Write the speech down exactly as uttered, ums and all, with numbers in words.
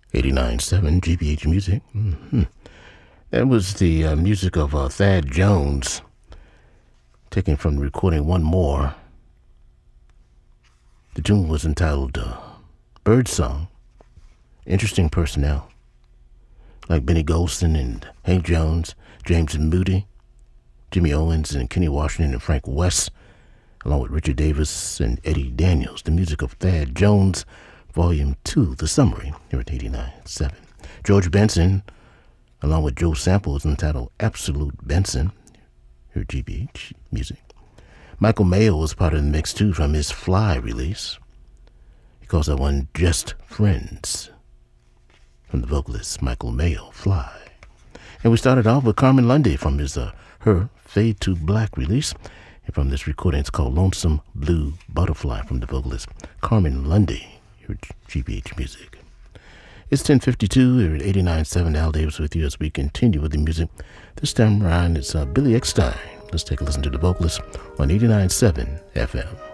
eighty-nine point seven G B H Music. Mm-hmm. That was the uh, music of uh, Thad Jones, taken from the recording One More. The tune was entitled uh, Birdsong. Interesting personnel, like Benny Golson and Hank Jones, James Moody, Jimmy Owens and Kenny Washington and Frank West, along with Richard Davis and Eddie Daniels. The music of Thad Jones, Volume two, the summary, here at eighty-nine point seven. George Benson, along with Joe Sample, is entitled Absolute Benson, here at G B H Music. Michael Mayo was part of the mix, too, from his Fly release. He calls that one Just Friends, from the vocalist Michael Mayo, Fly. And we started off with Carmen Lundy from his uh, Her Fade to Black release. And from this recording, it's called Lonesome Blue Butterfly, from the vocalist Carmen Lundy, here at G B H Music. It's ten fifty-two here at eighty-nine point seven. Al Davis with you as we continue with the music. This time around, it's uh, Billy Eckstine. Let's take a listen to the vocalist on eighty-nine point seven F M.